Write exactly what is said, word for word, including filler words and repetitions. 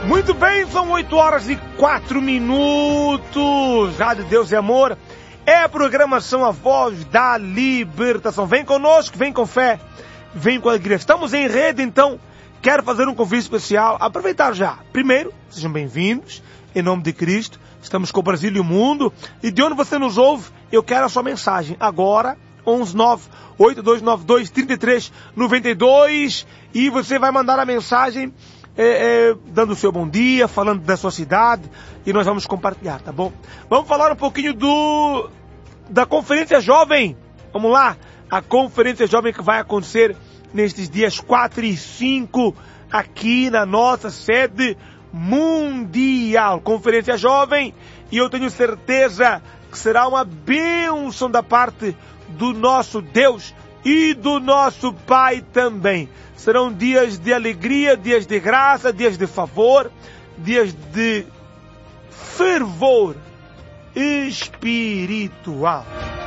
Muito bem, são oito horas e quatro minutos. Rádio Deus e Amor é a programação A Voz da Libertação. Vem conosco, vem com fé, vem com alegria. Estamos em rede, então quero fazer um convite especial. Aproveitar já. Primeiro, sejam bem-vindos, em nome de Cristo. Estamos com o Brasil e o mundo. E de onde você nos ouve, eu quero a sua mensagem. Agora, onze nove oito dois nove dois três três nove dois. E você vai mandar a mensagem É, é, dando o seu bom dia, falando da sua cidade, e nós vamos compartilhar, tá bom? Vamos falar um pouquinho do da Conferência Jovem. Vamos lá, a Conferência Jovem que vai acontecer nestes dias quatro e cinco aqui na nossa sede mundial. Conferência Jovem, e eu tenho certeza que será uma bênção da parte do nosso Deus e do nosso Pai também. Serão dias de alegria, dias de graça, dias de favor, dias de fervor espiritual.